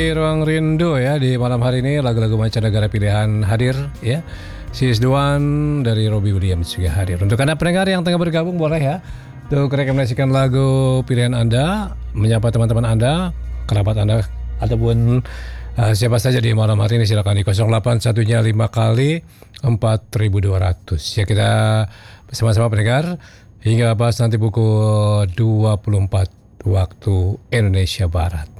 Di Ruang Rindu ya, di malam hari ini lagu-lagu mancanegara pilihan hadir ya. She's the One dari Robbie Williams juga hadir. Untuk Anda pendengar yang tengah bergabung boleh ya untuk rekomendasikan lagu pilihan Anda, menyapa teman-teman Anda, kerabat Anda ataupun siapa saja di malam hari ini. Silakan di 081-nya 5 kali 4200. Ya, kita bersama-sama pendengar hingga pas nanti pukul 24 waktu Indonesia Barat.